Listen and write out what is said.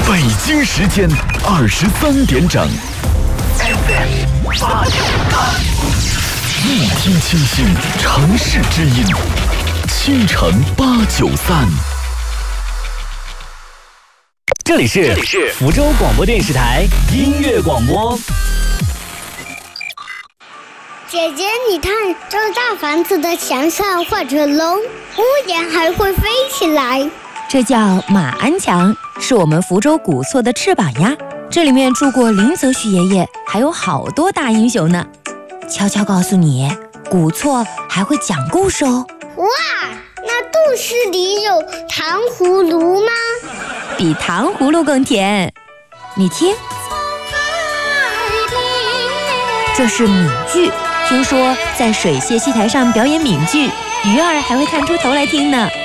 北京时间23点整 ，FM 893，一听清新城市之音，倾城893。 这里是福州广播电视台音乐广播。 姐姐，你看，这大房子的墙上画着龙，屋檐还会飞起来。 这叫马鞍墙，是我们福州古厝的翅膀呀。这里面住过林则徐爷爷，还有好多大英雄呢。悄悄告诉你，古厝还会讲故事哦。 哇，那肚室里有糖葫芦吗？ 比糖葫芦更甜。你听，这是闽剧。听说在水榭戏台上表演闽剧，鱼儿还会探出头来听呢。